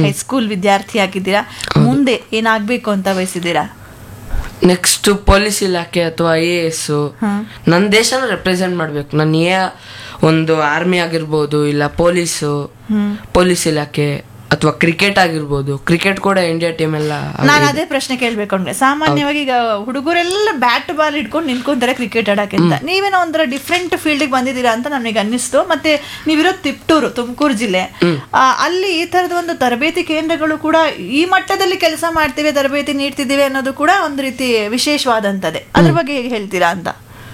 High school ವಿದ್ಯಾರ್ಥಿ ಆಗಿದ್ದೀರಾ. ಮುಂದೆ ಏನಾಗ್ಬೇಕು ಅಂತ ಬಯಸಿದ್ದೀರಾ? ನೆಕ್ಸ್ಟ್ ಪೊಲೀಸ್ ಇಲಾಖೆ ಅಥವಾ IAS. ನನ್ನ ದೇಶನ ರೆಪ್ರೆಸೆಂಟ್ ಮಾಡ್ಬೇಕು. ನಾನು ಒಂದು ಆರ್ಮಿ ಆಗಿರ್ಬೋದು, ಇಲ್ಲ ಪೊಲೀಸ್ ಇಲಾಖೆ ಅಥವಾ ಕ್ರಿಕೆಟ್ ಆಗಿರ್ಬೋದು. ಕ್ರಿಕೆಟ್ ಕೂಡ ಇಂಡಿಯಾ ಟೀಮ್ ಎಲ್ಲ. ನಾನು ಅದೇ ಪ್ರಶ್ನೆ ಕೇಳ್ಬೇಕು ಅಂದ್ರೆ, ಸಾಮಾನ್ಯವಾಗಿ ಈಗ ಹುಡುಗರೆಲ್ಲ ಬ್ಯಾಟ್ ಬಾಲ್ ಹಿಡ್ಕೊಂಡು ನಿಂತ್ಕೊಂತಾರೆ ಕ್ರಿಕೆಟ್ ಆಡಕ್ಕೆ ಅಂತ. ನೀವೇನೋ ಒಂಥರ ಡಿಫ್ರೆಂಟ್ ಫೀಲ್ಡ್ ಬಂದಿದ್ದೀರಾ ಅಂತ ನನಗೆ ಅನ್ನಿಸ್ತು. ಮತ್ತೆ ನೀವಿರೋದು ತುಮಕೂರು ಜಿಲ್ಲೆ, ಅಲ್ಲಿ ಈ ತರದ ಒಂದು ತರಬೇತಿ ಕೇಂದ್ರಗಳು ಕೂಡ ಈ ಮಟ್ಟದಲ್ಲಿ ಕೆಲಸ ಮಾಡ್ತೀವಿ, ತರಬೇತಿ ನೀಡ್ತಿದ್ದೀವಿ ಅನ್ನೋದು ಕೂಡ ಒಂದು ರೀತಿ ವಿಶೇಷವಾದಂತದ್ದೇ. ಅದ್ರ ಬಗ್ಗೆ ಹೇಗೆ ಹೇಳ್ತೀರಾ ಅಂತ?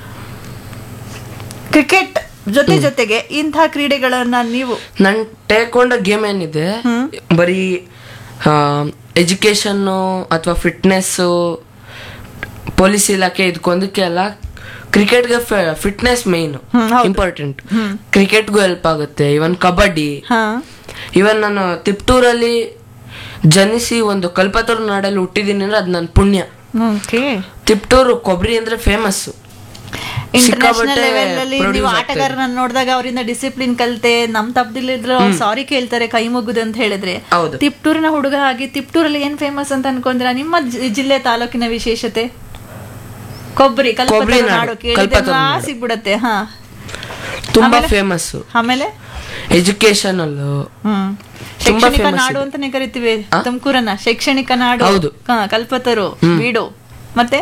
ಕ್ರಿಕೆಟ್ ಜೊತೆಗೆ ಇಂತಹ ಕ್ರೀಡೆಗಳನ್ನ ನೀವು, ನನ್ ಟೇಕ್ವಾಂಡೋ ಗೇಮ್ ಏನಿದೆ ಬರೀ ಎಜುಕೇಶನ್ ಅಥವಾ ಫಿಟ್ನೆಸ್, ಪೊಲೀಸ್ ಇಲಾಖೆ ಇದಕ್ಕೊಂದಕ್ಕೆ ಅಲ್ಲ, ಕ್ರಿಕೆಟ್ಗೆ ಫಿಟ್ನೆಸ್ ಮೇನ್ ಇಂಪಾರ್ಟೆಂಟ್. ಕ್ರಿಕೆಟ್ಗೂ ಹೆಲ್ಪ್ ಆಗುತ್ತೆ. ಇವನ್ ಕಬಡ್ಡಿ, ಇವನ್ ನಾನು ತಿಪ್ಟೂರಲ್ಲಿ ಜನಿಸಿ ಒಂದು ಕಲ್ಪತರು ನಾಡಲ್ಲಿ ಹುಟ್ಟಿದೀನಿ ಅಂದ್ರೆ ಅದು ನನ್ನ ಪುಣ್ಯ. ತಿಪ್ಟೂರು ಕೊಬ್ಬರಿ ಅಂದ್ರೆ ಫೇಮಸ್. ಇಂಟರ್ನ್ಯಾಷನಲ್ ಲೆವೆಲ್ ಅಲ್ಲಿ ನೀವು ಆಟಗಾರರನ್ನ ನೋಡಿದಾಗ ಅವರಿಂದ ಡಿಸಿಪ್ಲಿನ್ ಕಲಿತೆ, ನಮ್ ತಪ್ಪದಿಲ್ಲಿದ್ರು ಸಾರಿ ಕೇಳ್ತಾರೆ ಕೈ ಮುಗುದು ಅಂತ ಹೇಳಿದ್ರೆ. ತಿಪ್ಟೂರಿನ ಹುಡುಗ ಆಗಿ ತಿಪ್ಟೂರಲ್ಲಿ ಏನ್ ಫೇಮಸ್ ಅಂತ ಅನ್ಕೊಂಡ್ರ? ನಿಮ್ಮ ಜಿಲ್ಲೆ ತಾಲೂಕಿನ ವಿಶೇಷತೆ ಕೊಬ್ಬರಿ, ಕಲ್ಪತರು ನಾಡು ಕೇಳಿದ್ರೆ ಸಿಗ್ಬಿಡತ್ತೆ. ತುಂಬಾ ಫೇಮಸ್. ಆಮೇಲೆ ಎಜುಕೇಶನ್ ಅಲ್ಲೂ ಶೈಕ್ಷಣಿಕ ನಾಡು ಅಂತಾನೆ ಕರಿತೀವಿ ತುಮಕೂರನ್ನ. ಶೈಕ್ಷಣಿಕ ನಾಡು ಕಲ್ಪತರು ಬೀಡು. ಮತ್ತೆ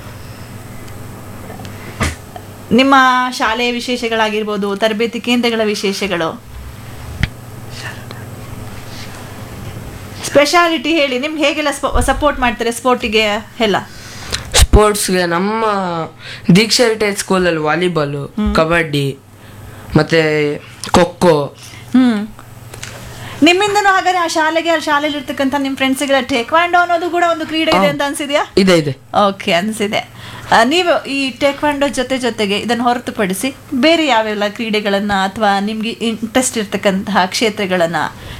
ನಿಮ್ಮ ಶಾಲೆಯ ವಿಶೇಷಗಳಾಗಿರ್ಬೋದು, ತರಬೇತಿ ಕೇಂದ್ರಗಳ ವಿಶೇಷಗಳು, ಸ್ಪೆಷಾಲಿಟಿ ಹೇಳಿ. ನಿಮ್ಗೆ ಹೇಗೆಲ್ಲ ಸಪೋರ್ಟ್ ಮಾಡ್ತಾರೆ ಸ್ಪೋರ್ಟಿಗೆ ಎಲ್ಲ? ಸ್ಪೋರ್ಟ್ಸ್ಗೆ ನಮ್ಮ ದೀಕ್ಷಾ ಹೆರಿಟೇಜ್ ಸ್ಕೂಲಲ್ಲಿ ವಾಲಿಬಾಲು, ಕಬಡ್ಡಿ ಮತ್ತೆ ಖೋಖೋ. ನಿಮ್ಮಿಂದನೂ ಹಾಗಾದ್ರೆ ಆ ಶಾಲೆಯಲ್ಲಿ ಇರ್ತಕ್ಕಂಥ ನಿಮ್ ಫ್ರೆಂಡ್ಸ್ಗೆಲ್ಲ ಟೇಕ್ವಾಂಡೋ ಅನ್ನೋದು ಕೂಡ ಒಂದು ಕ್ರೀಡೆ ಇದೆ ಅಂತ ಅನ್ಸಿದ್ಯಾ? ಇದೆ. ಓಕೆ, ಅನ್ಸಿದೆ. ನೀವು ಈ ಟೇಕ್ವಾಂಡೋ ಜೊತೆಗೆ ಇದನ್ನು ಹೊರತುಪಡಿಸಿ ಬೇರೆ ಯಾವೆಲ್ಲ ಕ್ರೀಡೆಗಳನ್ನ ಅಥವಾ ನಿಮ್ಗೆ ಇಂಟ್ರೆಸ್ಟ್ ಇರ್ತಕ್ಕಂತಹ ಕ್ಷೇತ್ರಗಳನ್ನ